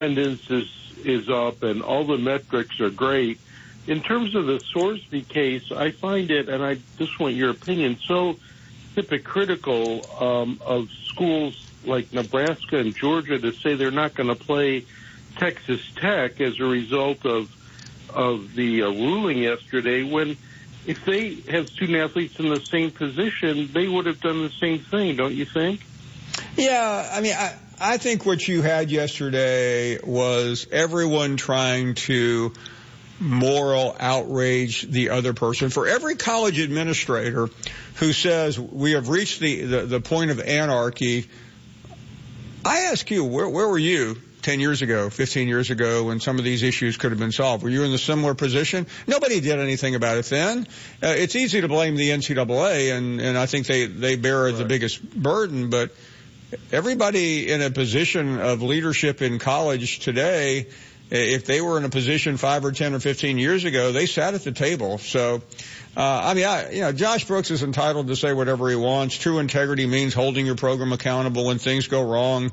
attendance is up and all the metrics are great. In terms of the Sorsby case, I find it, and I just want your opinion, so hypocritical of schools like Nebraska and Georgia to say they're not going to play Texas Tech as a result of the ruling yesterday, when if they have student athletes in the same position, they would have done the same thing, don't you think? Yeah, I mean, I think what you had yesterday was everyone trying to moral outrage the other person. For every college administrator who says we have reached the point of anarchy, I ask you, where were you 10 years ago, 15 years ago, when some of these issues could have been solved? Were you in a similar position? Nobody did anything about it then. It's easy to blame the NCAA, and I think they bear the biggest burden, but everybody in a position of leadership in college today, if they were in a position 5 or 10 or 15 years ago, they sat at the table. So, Josh Brooks is entitled to say whatever he wants. True integrity means holding your program accountable when things go wrong.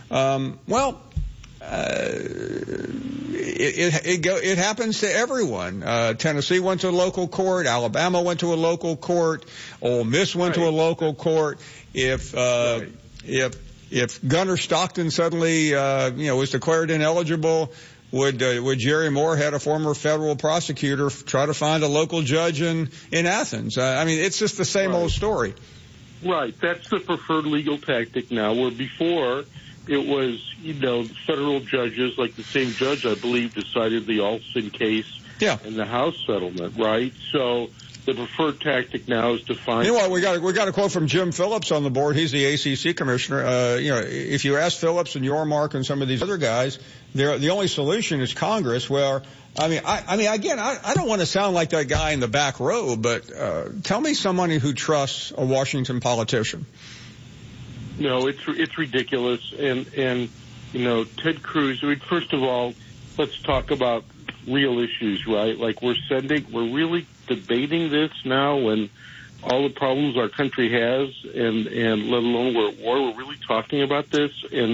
It happens to everyone. Tennessee went to a local court. Alabama went to a local court. Ole Miss went to a local court. If Gunnar Stockton suddenly, was declared ineligible, would Jerry Moorhead, a former federal prosecutor, try to find a local judge in Athens? It's just the same old story. Right. That's the preferred legal tactic now, where before it was, federal judges, like the same judge, I believe, decided the Alston case and the House settlement, right? So the preferred tactic now is to find... We got a quote from Jim Phillips on the board. He's the ACC commissioner. If you ask Phillips and Yormark and some of these other guys, the only solution is Congress. Where, again, I don't want to sound like that guy in the back row, but tell me somebody who trusts a Washington politician. No, it's ridiculous. And Ted Cruz, first of all, let's talk about real issues, right? Like we're really debating this now when all the problems our country has, and let alone we're at war, we're really talking about this, and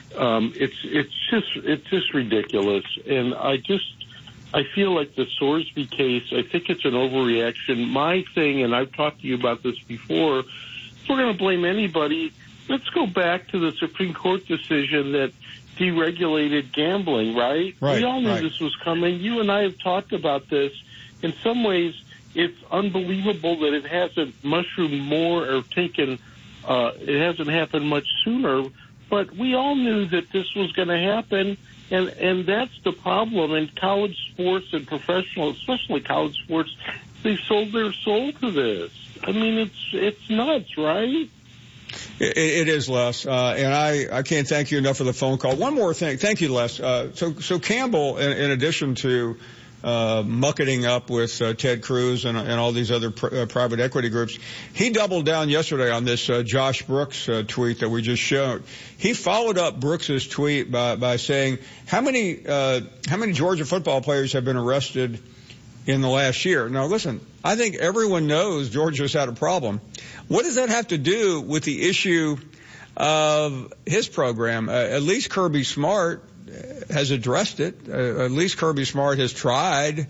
it's just ridiculous. And I feel like the Sorsby case, I think it's an overreaction. My thing, and I've talked to you about this before, if we're going to blame anybody, let's go back to the Supreme Court decision that deregulated gambling, right? We all knew this was coming. You and I have talked about this. In some ways, it's unbelievable that it hasn't mushroomed more or it hasn't happened much sooner. But we all knew that this was going to happen, and that's the problem. In college sports and professional, especially college sports, they sold their soul to this. It's nuts, right? It is, Les, and I can't thank you enough for the phone call. One more thing. Thank you, Les. So Campbell, in addition to mucketing up with Ted Cruz and all these other private equity groups, he doubled down yesterday on this Josh Brooks tweet that we just showed. He followed up Brooks's tweet by saying, how many Georgia football players have been arrested in the last year? Now, listen, I think everyone knows Georgia's had a problem. What does that have to do with the issue of his program? At least Kirby Smart has addressed it. At least Kirby Smart has tried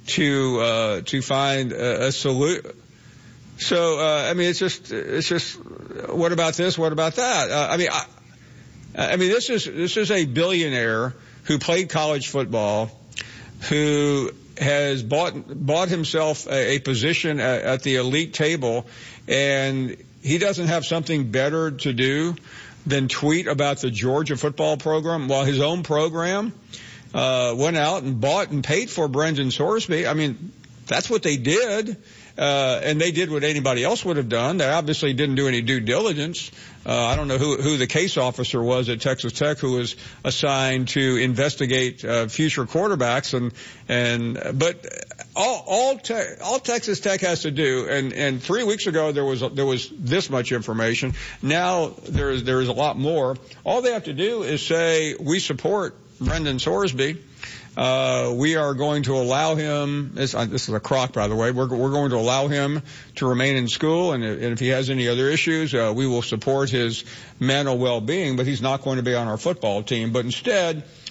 to find a solution. So, it's just, what about this? What about that? This is a billionaire who played college football, who has bought himself a position at the elite table, and he doesn't have something better to do than tweet about the Georgia football program, while his own program went out and bought and paid for Brendan Sorsby. That's what they did. And they did what anybody else would have done. They obviously didn't do any due diligence. I don't know who the case officer was at Texas Tech who was assigned to investigate future quarterbacks, but all Texas Tech has to do, and 3 weeks ago there was this much information. Now there is a lot more. All they have to do is say, we support Brendan Sorsby. We are going to allow him, this is a crock, by the way, we're going to allow him to remain in school, and if he has any other issues, we will support his mental well-being, but he's not going to be on our football team. But instead,